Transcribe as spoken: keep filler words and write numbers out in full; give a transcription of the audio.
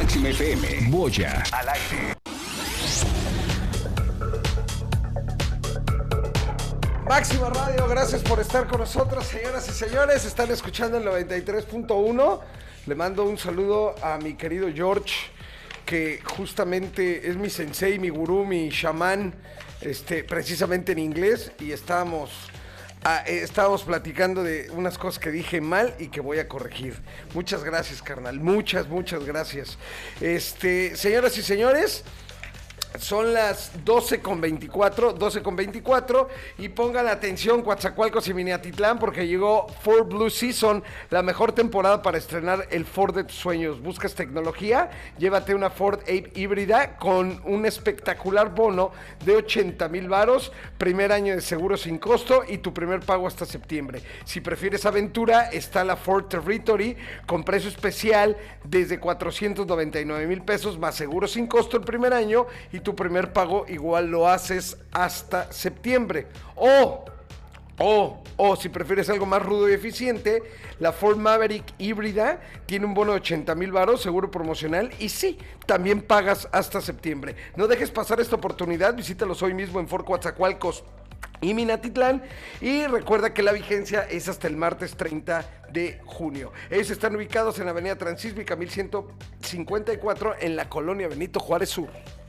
Máxima F M, Boya, al aire. Máxima Radio, gracias por estar con nosotros, señoras y señores. Están escuchando el noventa y tres punto uno. Le mando un saludo a mi querido George, que justamente es mi sensei, mi gurú, mi chamán, este, precisamente en inglés. Y estábamos, ah, eh, estábamos platicando de unas cosas que dije mal y que voy a corregir. Muchas gracias, carnal. Muchas, muchas gracias. Este, señoras y señores, son las doce con veinticuatro, doce con veinticuatro, y pongan atención, Coatzacoalcos y Minatitlán, porque llegó Ford Blue Season, la mejor temporada para estrenar el Ford de tus sueños. ¿Buscas tecnología? Llévate una Ford Ape híbrida con un espectacular bono de ochenta mil varos, primer año de seguro sin costo y tu primer pago hasta septiembre. Si prefieres aventura, está la Ford Territory con precio especial desde cuatrocientos noventa y nueve mil pesos más seguro sin costo el primer año, y tu primer pago igual lo haces hasta septiembre. O, o, o si prefieres algo más rudo y eficiente, la Ford Maverick híbrida tiene un bono de ochenta mil varos, seguro promocional, y sí, también pagas hasta septiembre. No dejes pasar esta oportunidad, visítalos hoy mismo en Ford Coatzacoalcos y Minatitlán, y recuerda que la vigencia es hasta el martes treinta de junio. Ellos están ubicados en Avenida Transísmica mil ciento cincuenta y cuatro en la colonia Benito Juárez Sur.